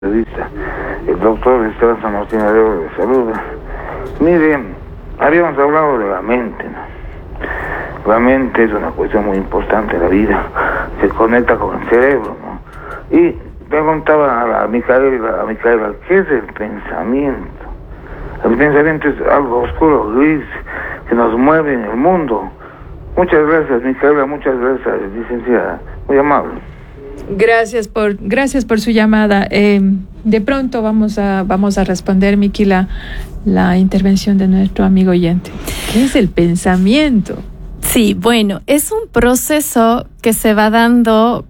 Periodista, el doctor Esteban San Martín Arevalo le saluda. Miren, habíamos hablado de la mente, ¿no? La mente es una cuestión muy importante en la vida, se conecta con el cerebro, ¿no? Y preguntaba a Micaela, ¿qué es el pensamiento? El pensamiento es algo oscuro, gris, que nos mueve en el mundo. Muchas gracias, Micaela, muchas gracias, licenciada, muy amable. Gracias por su llamada. De pronto vamos a responder, Miki, la intervención de nuestro amigo oyente. ¿Qué es el pensamiento? Sí, bueno, es un proceso que se va dando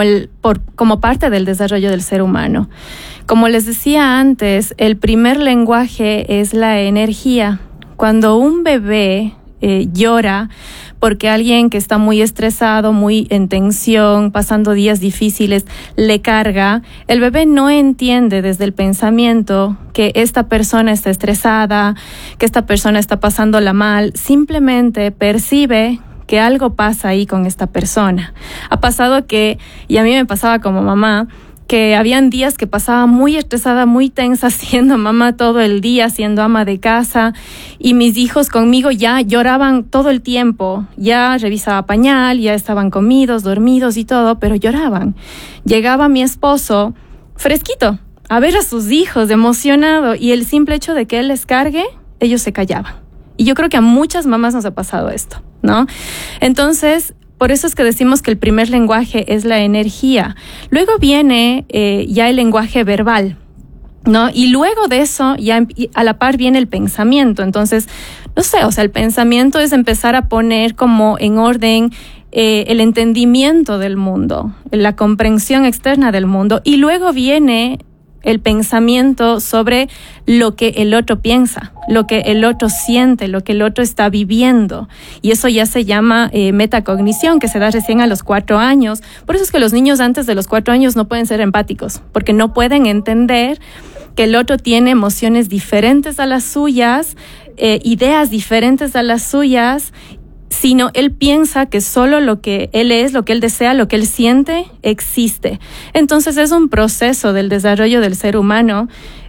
como parte del desarrollo del ser humano. Como les decía antes, el primer lenguaje es la energía. Cuando un bebé llora porque alguien que está muy estresado, muy en tensión, pasando días difíciles, le carga, el bebé no entiende desde el pensamiento que esta persona está estresada, que esta persona está pasándola mal, simplemente percibe que algo pasa ahí con esta persona. Ha pasado que, y a mí me pasaba como mamá, que habían días que pasaba muy estresada, muy tensa, siendo mamá todo el día, siendo ama de casa, y mis hijos conmigo ya lloraban todo el tiempo, ya revisaba pañal, ya estaban comidos, dormidos y todo, pero lloraban. Llegaba mi esposo fresquito a ver a sus hijos, emocionado, y el simple hecho de que él les cargue, ellos se callaban. Y yo creo que a muchas mamás nos ha pasado esto, ¿no? Entonces, por eso es que decimos que el primer lenguaje es la energía. Luego viene ya el lenguaje verbal, ¿no? Y luego de eso, ya a la par viene el pensamiento. Entonces, no sé, o sea, el pensamiento es empezar a poner como en orden el entendimiento del mundo, la comprensión externa del mundo. Y luego viene el pensamiento sobre lo que el otro piensa, lo que el otro siente, lo que el otro está viviendo. Y eso ya se llama metacognición, que se da recién a los 4 años. Por eso es que los niños antes de los 4 años no pueden ser empáticos, porque no pueden entender que el otro tiene emociones diferentes a las suyas, ideas diferentes a las suyas, sino él piensa que solo lo que él es, lo que él desea, lo que él siente, existe. Entonces es un proceso del desarrollo del ser humano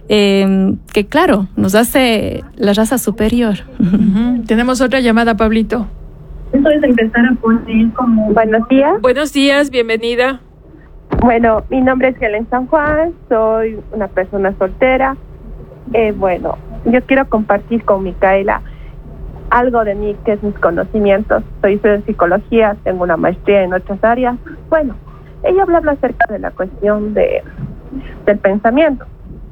que, claro, nos hace la raza superior. Uh-huh. Tenemos otra llamada, Pablito. Entonces empezar a poner como... Buenos días. Buenos días, bienvenida. Bueno, mi nombre es Helen San Juan, soy una persona soltera. Bueno, yo quiero compartir con Micaela algo de mí, que es mis conocimientos. Soy de psicología, tengo una maestría en otras áreas. Bueno, ella hablaba acerca de la cuestión del pensamiento.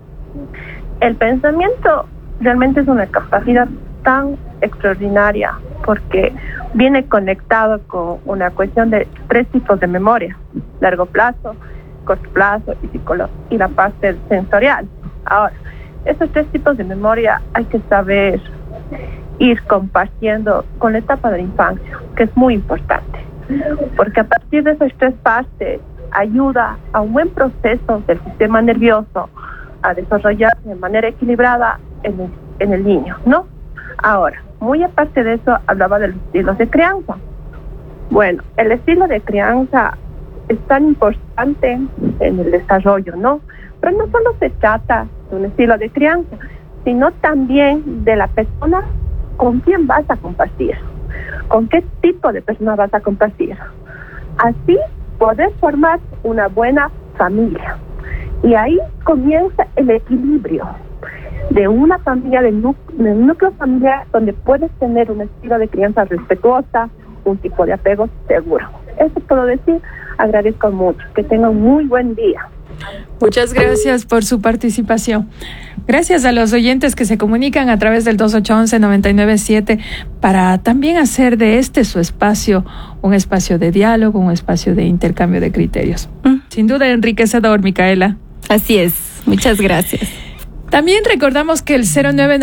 El pensamiento realmente es una capacidad tan extraordinaria porque viene conectado con una cuestión de 3 tipos de memoria: largo plazo, corto plazo y la parte sensorial. Ahora, esos 3 tipos de memoria hay que saber ir compartiendo con la etapa de la infancia, que es muy importante, porque a partir de esas 3 partes ayuda a un buen proceso del sistema nervioso a desarrollarse de manera equilibrada en el niño, ¿no? Ahora, muy aparte de eso, hablaba de los estilos de crianza. Bueno, el estilo de crianza es tan importante en el desarrollo, ¿no? Pero no solo se trata de un estilo de crianza, sino también de la persona con quién vas a compartir, con qué tipo de persona vas a compartir. Así poder formar una buena familia. Y ahí comienza el equilibrio de una familia, de un núcleo familiar donde puedes tener un estilo de crianza respetuosa, un tipo de apego seguro. Eso puedo decir. Agradezco mucho. Que tengan un muy buen día. Muchas gracias por su participación. Gracias a los oyentes que se comunican a través del 2811-997 para también hacer de este su espacio un espacio de diálogo, un espacio de intercambio de criterios. Sin duda enriquecedor, Micaela. Así es. Muchas gracias. También recordamos que el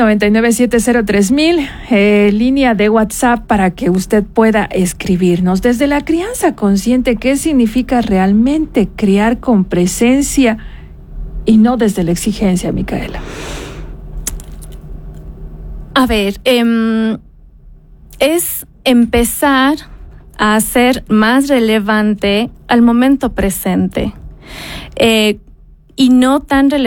0999703000, línea de WhatsApp para que usted pueda escribirnos. Desde la crianza consciente, ¿qué significa realmente criar con presencia y no desde la exigencia, Micaela? A ver, es empezar a hacer más relevante al momento presente. y no tan relevante